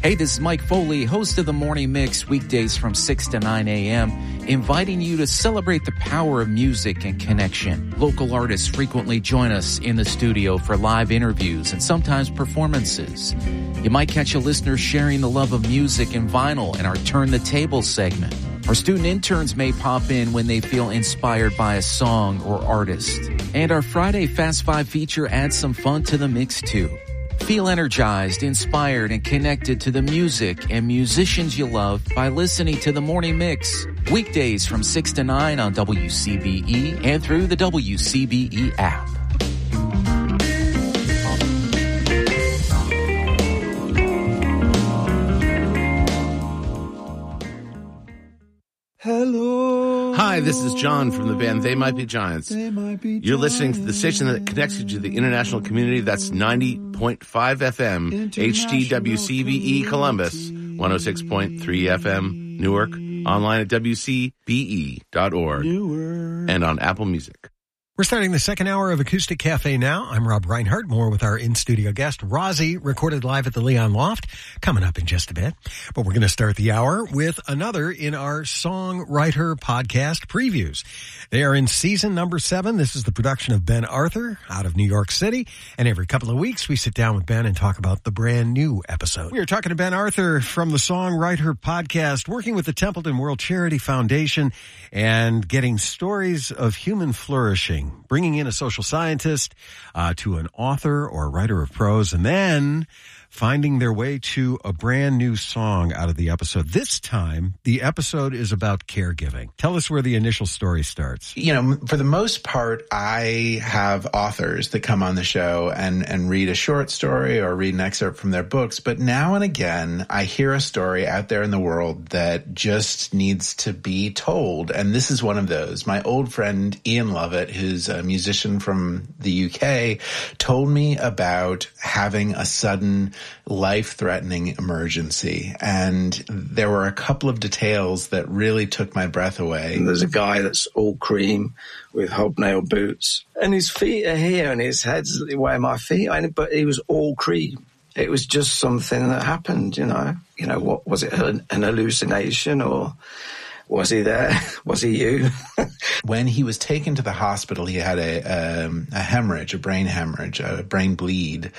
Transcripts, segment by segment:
Hey, this is Mike Foley, host of The Morning Mix, weekdays from 6 to 9 a.m., inviting you to celebrate the power of music and connection. Local artists frequently join us in the studio for live interviews and sometimes performances. You might catch a listener sharing the love of music and vinyl in our Turn the Table segment. Our student interns may pop in when they feel inspired by a song or artist. And our Friday Fast Five feature adds some fun to the mix, too. Feel energized, inspired, and connected to the music and musicians you love by listening to The Morning Mix. Weekdays from 6 to 9 on WCBE and through the WCBE app. Hello. Hi, this is John from the band They Might Be Giants. They might be You're listening to the station that connects you to the international community. That's 90.5 FM, HDWCBE Columbus, 106.3 FM Newark, online at WCBE.org, and on Apple Music. We're starting the second hour of Acoustic Cafe now. I'm Rob Reinhardt, more with our in-studio guest, Rozzy, recorded live at the Leon Loft, coming up in just a bit. But we're going to start the hour with another in our Songwriter Podcast previews. They are in season number 7. This is the production of Ben Arthur out of New York City. And every couple of weeks, we sit down with Ben and talk about the brand new episode. We are talking to Ben Arthur from the Songwriter Podcast, working with the Templeton World Charity Foundation and getting stories of human flourishing, bringing in a social scientist to an author or writer of prose, and then finding their way to a brand new song out of the episode. This time, the episode is about caregiving. Tell us where the initial story starts. You know, for the most part, I have authors that come on the show and read a short story or read an excerpt from their books. But now and again, I hear a story out there in the world that just needs to be told. And this is one of those. My old friend Ian Lovett, who's a musician from the UK, told me about having a sudden life-threatening emergency. And there were a couple of details that really took my breath away. And there's a guy that's all cream with hobnail boots, and his feet are here and his head's where my feet are, but he was all cream. It was just something that happened, you know. You know, what was it, an hallucination, or was he there? Was he you? When he was taken to the hospital, he had a hemorrhage, a brain hemorrhage, a brain bleed.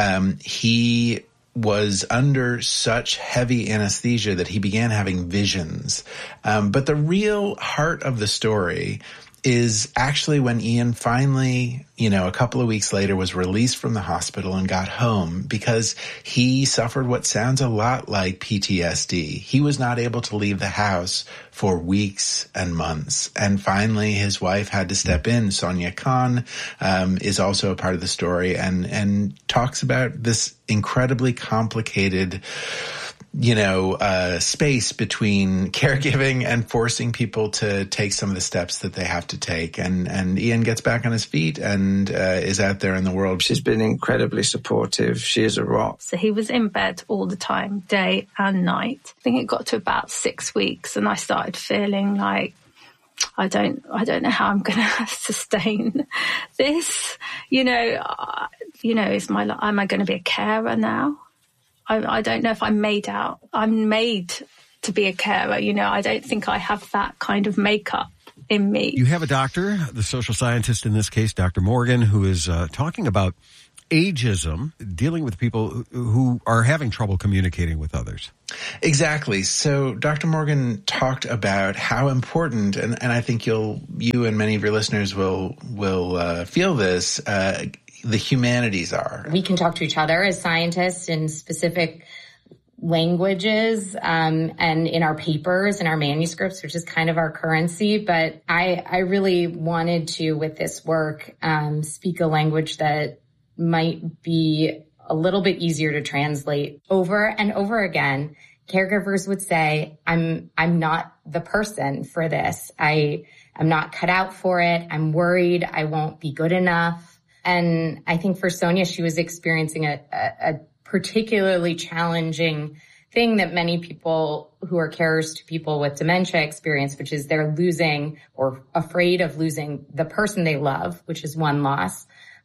He was under such heavy anesthesia that he began having visions. But the real heart of the story is actually when Ian finally, you know, a couple of weeks later was released from the hospital and got home because he suffered what sounds a lot like PTSD. He was not able to leave the house for weeks and months. And finally, his wife had to step in. Sonia Khan is also a part of the story and talks about this incredibly complicated space between caregiving and forcing people to take some of the steps that they have to take. And Ian gets back on his feet and is out there in the world. She's been incredibly supportive. She is a rock. So he was in bed all the time, day and night. I think it got to about 6 weeks and I started feeling like, I don't know how I'm going to sustain this. Am I going to be a carer now? I don't know if I'm made to be a carer. I don't think I have that kind of makeup in me. You have a doctor, the social scientist in this case, Dr. Morgan, who is talking about ageism, dealing with people who are having trouble communicating with others. Exactly. So Dr. Morgan talked about how important, and I think you and many of your listeners will feel this, the humanities are. We can talk to each other as scientists in specific languages and in our papers and our manuscripts, which is kind of our currency. But I really wanted to, with this work, speak a language that might be a little bit easier to translate. Over and over again, caregivers would say, I'm not the person for this. I'm not cut out for it. I'm worried I won't be good enough. And I think for Sonia, she was experiencing a particularly challenging thing that many people who are carers to people with dementia experience, which is they're losing or afraid of losing the person they love, which is one loss,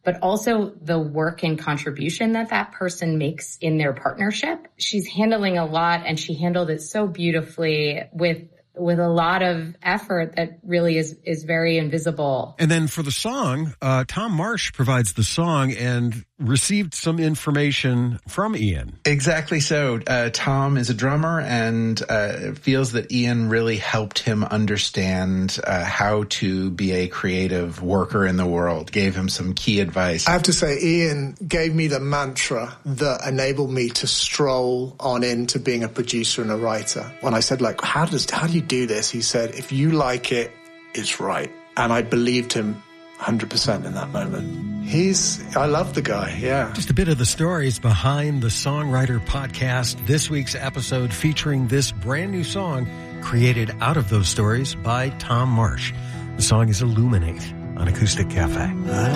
but also the work and contribution that that person makes in their partnership. She's handling a lot, and she handled it so beautifully with a lot of effort that really is very invisible. And then for the song, Tom Marsh provides the song and received some information from Ian. Exactly so. Tom is a drummer and feels that Ian really helped him understand how to be a creative worker in the world, gave him some key advice. I have to say, Ian gave me the mantra that enabled me to stroll on into being a producer and a writer. When I said, like, how do you do this? He said, if you like it, it's right. And I believed him 100% in that moment. I love the guy, yeah. Just a bit of the stories behind the Songwriter Podcast. This week's episode featuring this brand new song created out of those stories by Tom Marsh. The song is Illuminate on Acoustic Cafe.